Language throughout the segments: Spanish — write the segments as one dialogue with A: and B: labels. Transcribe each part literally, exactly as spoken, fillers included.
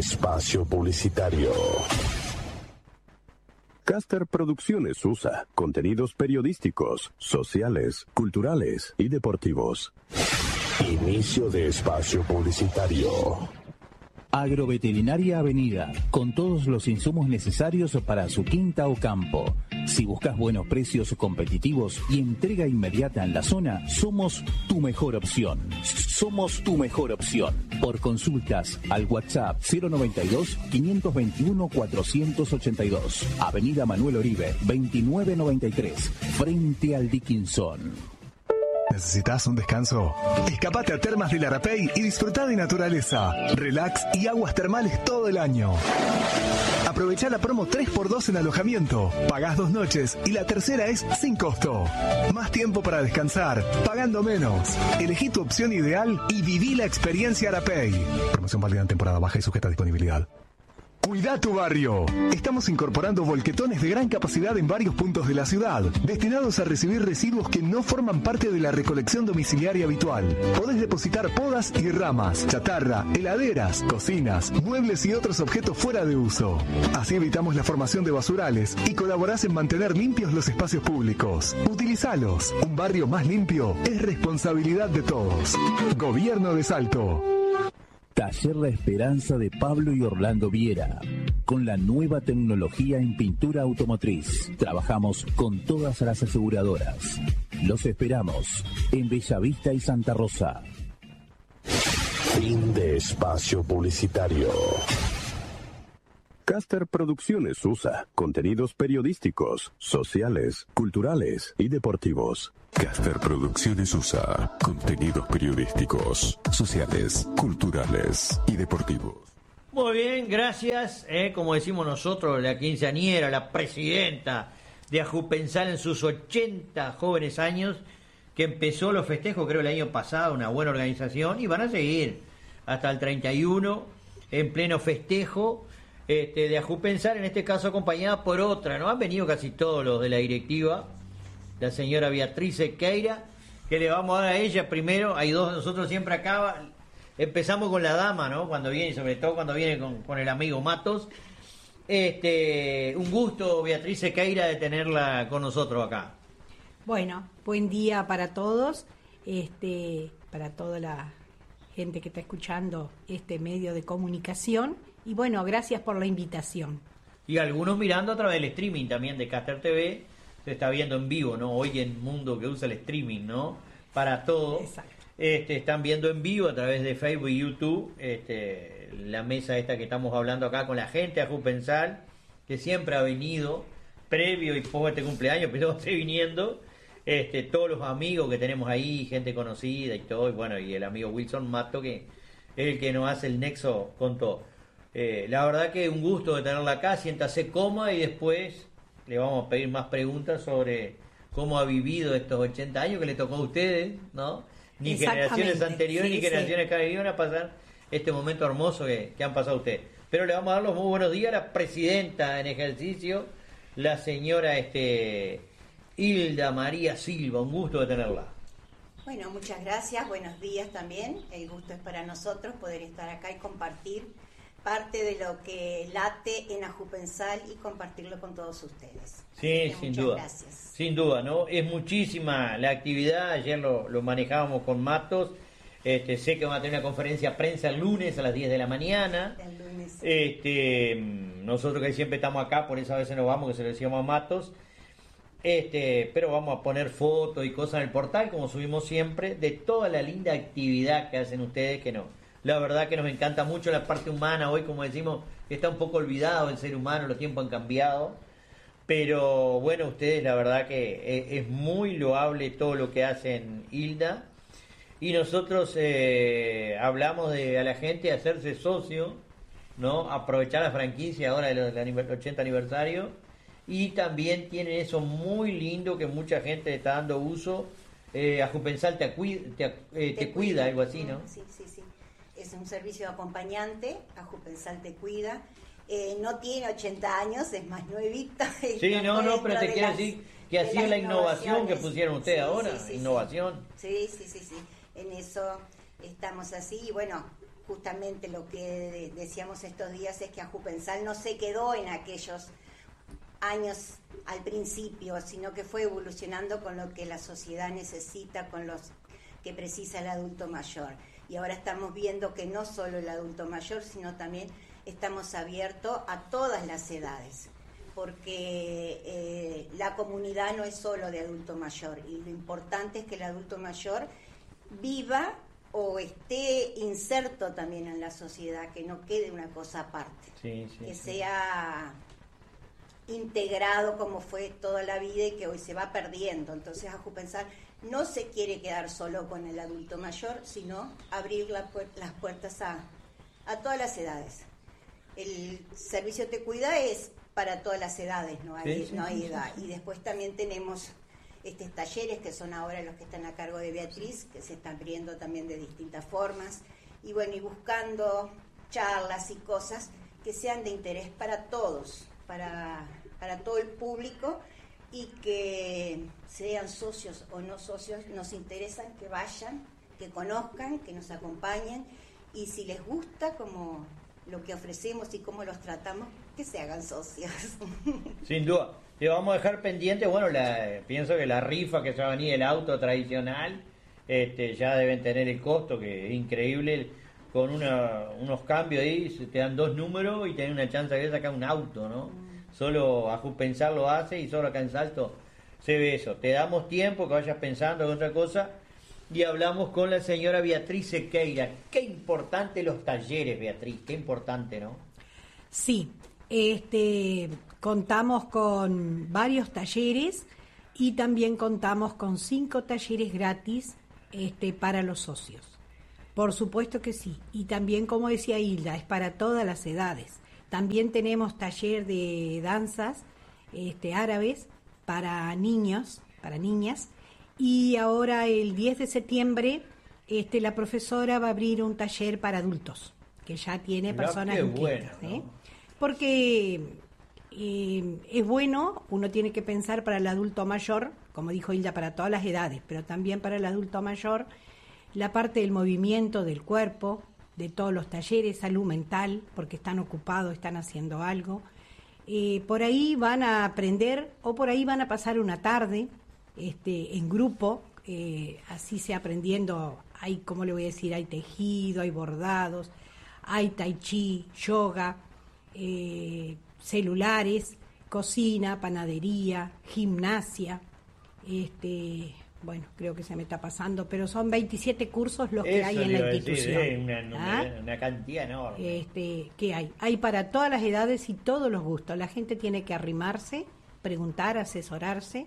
A: espacio publicitario. Caster Producciones U S A contenidos periodísticos, sociales, culturales y deportivos. Inicio de espacio publicitario.
B: Agroveterinaria Avenida, con todos los insumos necesarios para su quinta o campo. Si buscas buenos precios competitivos y entrega inmediata en la zona, somos tu mejor opción. Somos tu mejor opción. Por consultas al WhatsApp cero noventa y dos, quinientos veintiuno, cuatrocientos ochenta y dos. Avenida Manuel Oribe, veintinueve noventa y tres, frente al Dickinson.
C: ¿Necesitas un descanso? Escapate a Termas del Arapey y disfruta de naturaleza, relax y aguas termales todo el año. Aprovecha la promo tres por dos en alojamiento. Pagás dos noches y la tercera es sin costo. Más tiempo para descansar, pagando menos. Elegí tu opción ideal y viví la experiencia Arapey. Promoción válida en temporada baja y sujeta a disponibilidad. Cuida tu barrio. Estamos incorporando volquetones de gran capacidad en varios puntos de la ciudad, destinados a recibir residuos que no forman parte de la recolección domiciliaria habitual. Podés depositar podas y ramas, chatarra, heladeras, cocinas, muebles y otros objetos fuera de uso. Así evitamos la formación de basurales y colaborás en mantener limpios los espacios públicos. Utilizalos. Un barrio más limpio es responsabilidad de todos. Gobierno de Salto.
B: Taller La Esperanza de Pablo y Orlando Viera. Con la nueva tecnología en pintura automotriz. Trabajamos con todas las aseguradoras. Los esperamos en Bellavista y Santa Rosa.
A: Fin de espacio publicitario. Caster Producciones U S A contenidos periodísticos, sociales, culturales y deportivos.
D: Caster Producciones U S A contenidos periodísticos, sociales, culturales y deportivos.
E: Muy bien, gracias. Eh, como decimos nosotros, la quinceañera, la presidenta de Ajupensal en sus ochenta jóvenes años, que empezó los festejos creo el año pasado, una buena organización, y van a seguir hasta el treinta y uno en pleno festejo. Este, de Ajupensal, en este caso acompañada por otra, ¿no? Han venido casi todos los de la directiva, la señora Beatriz Sequeira, que le vamos a dar a ella primero. Hay dos de nosotros siempre acá, empezamos con la dama, ¿no? Cuando viene, y sobre todo cuando viene con, con el amigo Matos. Este, un gusto, Beatriz Sequeira, de tenerla con nosotros acá.
F: Bueno, buen día para todos, este, para toda la gente que está escuchando este medio de comunicación. Y bueno, gracias por la invitación.
E: Y algunos mirando a través del streaming también de Caster T V, se está viendo en vivo, ¿no? Hoy en mundo que usa el streaming, ¿no? Para todo.
F: Exacto.
E: Este, están viendo en vivo a través de Facebook y YouTube, este, la mesa esta que estamos hablando acá con la gente de Ajupensal, que siempre ha venido, previo y post este cumpleaños, pero estoy viniendo, este, todos los amigos que tenemos ahí, gente conocida y todo, y bueno, y el amigo Wilson Mato, que es el que nos hace el nexo con todo. Eh, la verdad que un gusto de tenerla acá, siéntase cómoda y después le vamos a pedir más preguntas sobre cómo ha vivido estos ochenta años que le tocó a ustedes, ¿no? Ni generaciones anteriores sí, ni generaciones sí. que vinieron a pasar este momento hermoso que, que han pasado ustedes. Pero le vamos a dar los muy buenos días a la presidenta en ejercicio, la señora este, Hilda María Silva, un gusto de tenerla.
G: Bueno, muchas gracias, buenos días también, el gusto es para nosotros poder estar acá y compartir parte de lo que late en Ajupensal y compartirlo con todos ustedes.
E: Sí, sin duda.
G: Gracias.
E: Sin duda, ¿no? Es muchísima la actividad, ayer lo, lo manejábamos con Matos, este, sé que van a tener una conferencia de prensa el lunes a las diez de la mañana.
G: El lunes.
E: Este, nosotros que siempre estamos acá, por eso a veces nos vamos, que se lo decíamos a Matos. Este, pero vamos a poner fotos y cosas en el portal, como subimos siempre, de toda la linda actividad que hacen ustedes, que no. La verdad que nos encanta mucho la parte humana. Hoy, como decimos, está un poco olvidado el ser humano, los tiempos han cambiado. Pero bueno, ustedes, la verdad que es muy loable todo lo que hacen, Hilda. Y nosotros eh, hablamos de a la gente hacerse socio, ¿no? Aprovechar la franquicia ahora del ochenta aniversario. Y también tienen eso muy lindo que mucha gente le está dando uso. Eh, Ajupensal te, te, eh, te, te cuida, algo así, ¿no?
G: Sí, sí, sí. Es un servicio de acompañante, Ajupensal te cuida. Eh, no tiene ochenta años, es más nuevito.
E: Sí, no, no, pero te quiero las, decir que ha sido la innovación que pusieron ustedes sí, ahora, sí, sí, innovación.
G: Sí, sí, sí, sí, en eso estamos así. Y bueno, justamente lo que decíamos estos días es que Ajupensal no se quedó en aquellos años al principio, sino que fue evolucionando con lo que la sociedad necesita, con los que precisa el adulto mayor. Y ahora estamos viendo que no solo el adulto mayor, sino también estamos abiertos a todas las edades, porque eh, la comunidad no es solo de adulto mayor, y lo importante es que el adulto mayor viva o esté inserto también en la sociedad, que no quede una cosa aparte,
E: sí, sí,
G: que
E: sí.
G: sea integrado como fue toda la vida y que hoy se va perdiendo. Entonces Ajupensal no se quiere quedar solo con el adulto mayor, sino abrir la puer- las puertas a, a todas las edades. El servicio Te Cuida es para todas las edades, no hay,
E: Sí, sí,
G: no hay
E: sí,
G: edad.
E: sí.
G: Y después también tenemos estos talleres que son ahora los que están a cargo de Beatriz, que se están abriendo también de distintas formas. Y bueno, y buscando charlas y cosas que sean de interés para todos, para, para todo el público, y que sean socios o no socios, nos interesan que vayan, que conozcan, que nos acompañen, y si les gusta como lo que ofrecemos y cómo los tratamos, que se hagan socios.
E: Sin duda. Te vamos a dejar pendiente, bueno, la, pienso que la rifa que se va a venir, el auto tradicional, este, ya deben tener el costo, que es increíble, con una, unos cambios ahí, se te dan dos números y tenés una chance de sacar un auto, ¿no? Mm. Solo Ajupensal lo hace y solo acá en Salto se ve eso. Te damos tiempo que vayas pensando en otra cosa y hablamos con la señora Beatriz Sequeira. Qué importante los talleres, Beatriz, qué importante, ¿no?
F: Sí, este, contamos con varios talleres y también contamos con cinco talleres gratis este, para los socios. Por supuesto que sí. Y también, como decía Hilda, es para todas las edades. También tenemos taller de danzas este, árabes para niños, para niñas. Y ahora el diez de septiembre este, la profesora va a abrir un taller para adultos, que ya tiene
E: Mirá,
F: personas
E: qué
F: inquietas,
E: bueno, ¿no?
F: ¿eh? Porque eh, es bueno, uno tiene que pensar para el adulto mayor, como dijo Hilda, para todas las edades, pero también para el adulto mayor, la parte del movimiento del cuerpo, de todos los talleres, salud mental, porque están ocupados, están haciendo algo. Eh, por ahí van a aprender o por ahí van a pasar una tarde este, en grupo, eh, así se aprendiendo, hay, ¿cómo le voy a decir? Hay tejido, hay bordados, hay tai chi, yoga, eh, celulares, cocina, panadería, gimnasia, este... Bueno, creo que se me está pasando, pero son veintisiete cursos los que
E: Eso
F: hay en
E: le
F: la
E: iba a decir,
F: institución.
E: eh, una, una,
F: ¿Ah?
E: una cantidad enorme.
F: Este, ¿qué hay? Hay para todas las edades y todos los gustos. La gente tiene que arrimarse, preguntar, asesorarse,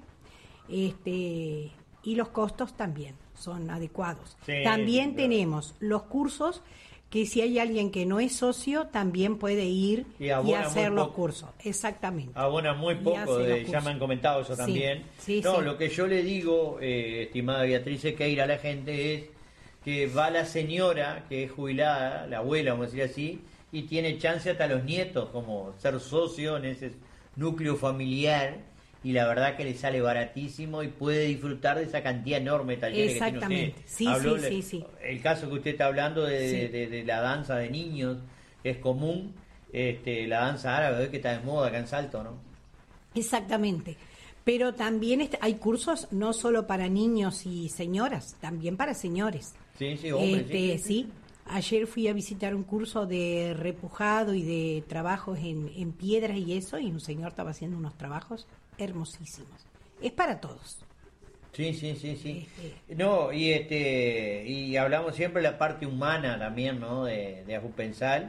F: este, y los costos también son adecuados.
E: Sí,
F: también
E: sí,
F: tenemos los cursos que si hay alguien que no es socio, también puede ir
E: Y
F: y,
E: abona
F: hacer
E: muy
F: los
E: poco.
F: cursos. Exactamente.
E: Abona muy
F: Y
E: poco,
F: hace
E: de,
F: los
E: ya
F: cursos.
E: me han comentado eso
F: Sí,
E: también.
F: sí,
E: no,
F: sí.
E: lo que yo le digo, eh, estimada Beatriz Sequeira, a la gente es que va la señora, que es jubilada, la abuela, vamos a decir así, y tiene chance hasta los nietos, como ser socio en ese núcleo familiar, y la verdad que le sale baratísimo y puede disfrutar de esa cantidad enorme de talleres que tiene
F: Exactamente.
E: usted.
F: Sí,
E: Habló
F: sí,
E: le-
F: sí, sí.
E: El caso que usted está hablando de,
F: Sí.
E: de, de- de la danza de niños, que es común, este, la danza árabe, que está de moda acá en Salto, ¿no?
F: Exactamente. Pero también est- hay cursos no solo para niños y señoras, también para señores.
E: Sí, sí, hombre,
F: Este,
E: sí, sí,
F: sí. Ayer fui a visitar un curso de repujado y de trabajos en, en piedras y eso, y un señor estaba haciendo unos trabajos hermosísimos. Es para todos.
E: Sí, sí, sí, sí.
F: Este,
E: No, y este y hablamos siempre de la parte humana también, ¿no? De, de Ajupensal.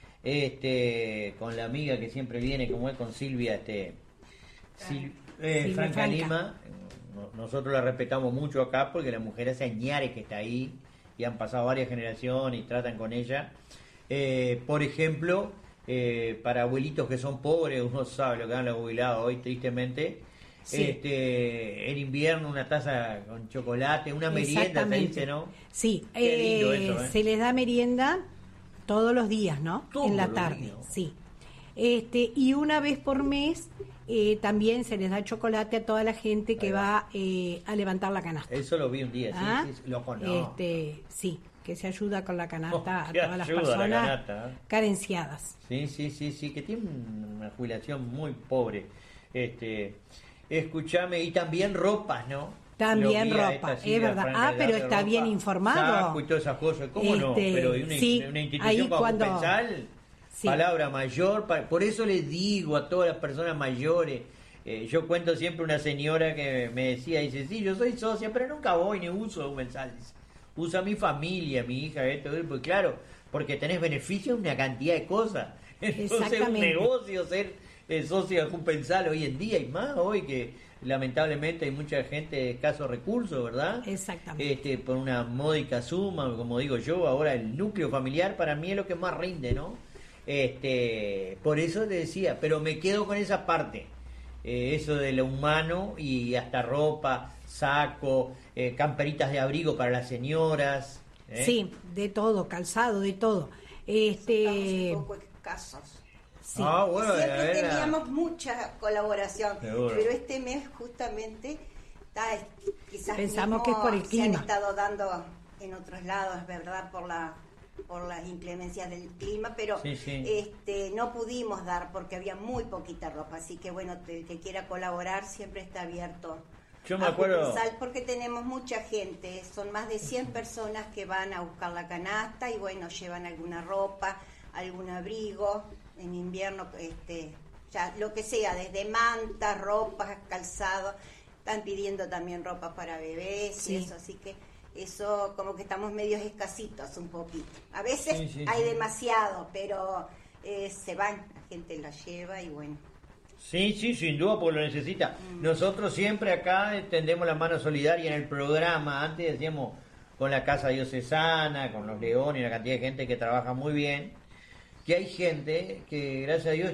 E: Este, con la amiga que siempre viene, como es con Silvia, este Sil- eh,
F: Silvia
E: Franca
F: Franca.
E: Lima. No- nosotros la respetamos mucho acá porque la mujer hace añares que está ahí y han pasado varias generaciones y tratan con ella. Eh, por ejemplo, eh, para abuelitos que son pobres, uno sabe lo que dan los jubilados hoy, tristemente.
F: Sí.
E: Este, en invierno una taza con chocolate, una merienda, se
F: Exactamente.
E: dice, ¿no?
F: Sí,
E: Qué lindo
F: eh,
E: eso, ¿eh?
F: se les da merienda todos los días, ¿no?
E: Todos
F: en la
E: los
F: tarde,
E: días.
F: sí. Este, y una vez por mes eh, también se les da chocolate a toda la gente que
E: Ahí va.
F: va eh, a levantar la canasta.
E: Eso lo vi un día, sí,
F: ¿Ah?
E: sí, lo conozco.
F: Este, sí, que se ayuda con la canasta
E: Oh,
F: a
E: que
F: todas las
E: ayuda la
F: personas
E: canasta, ¿eh?
F: carenciadas.
E: Sí, sí, sí, sí, que tiene una jubilación muy pobre. Este, escúchame, y también ropas, ¿no?
F: También
E: Lo vi a
F: ropa,
E: esta, sí,
F: es
E: la
F: verdad.
E: franja
F: Ah,
E: de
F: pero
E: edad de
F: está
E: ropa,
F: bien informado.
E: saco y todas esas cosas, ¿cómo no?
F: Este,
E: Pero una,
F: sí,
E: una institución
F: ahí
E: como
F: cuando-
E: Ajupensal,
F: sí.
E: palabra mayor, pa- por eso les digo a todas las personas mayores, eh, yo cuento siempre una señora que me decía, dice, sí, yo soy socia, pero nunca voy ni uso Ajupensal, dice, usa mi familia, mi hija, esto, pues claro, porque tenés beneficios de una cantidad de cosas. Entonces es un
F: Exactamente.
E: negocio ser eh, socio de Ajupensal hoy en día, y más hoy que lamentablemente hay mucha gente de escasos recursos, ¿verdad?
F: Exactamente.
E: Este, por una módica suma, como digo yo, ahora el núcleo familiar para mí es lo que más rinde, ¿no? Este, por eso te decía, pero me quedo con esa parte, eh, eso de lo humano y hasta ropa, saco, eh, camperitas de abrigo para las señoras. ¿eh?
F: Sí, de todo, calzado, de todo. Este,
G: Estamos un poco escasos.
F: sí.
E: Ah, bueno, a
G: Siempre
E: ver,
G: teníamos mucha colaboración,
E: Seguro.
G: pero este mes justamente está, quizás
F: Pensamos
G: mismo
F: que es por el
G: se han
F: clima.
G: estado dando en otros lados, es verdad, por la por las inclemencias del clima, pero
E: Sí, sí.
G: este no pudimos dar porque había muy poquita ropa, así que bueno, el que quiera colaborar siempre está abierto.
E: Yo me
G: a
E: acuerdo-
G: Ajupensal, porque tenemos mucha gente, son más de cien personas que van a buscar la canasta y bueno, llevan alguna ropa, algún abrigo, en invierno, este, ya lo que sea, desde mantas, ropas, calzado, están pidiendo también ropa para bebés
F: Sí.
G: y eso, así que eso como que estamos medios escasitos un poquito. A veces
E: Sí, sí,
G: hay
E: sí.
G: demasiado, pero eh, se van, la gente la lleva y bueno.
E: Sí, sí, sin duda, porque lo necesita. Nosotros siempre acá tendemos la mano solidaria en el programa. Antes decíamos con la Casa Diocesana, con los Leones, una cantidad de gente que trabaja muy bien. Que hay gente que, gracias a Dios,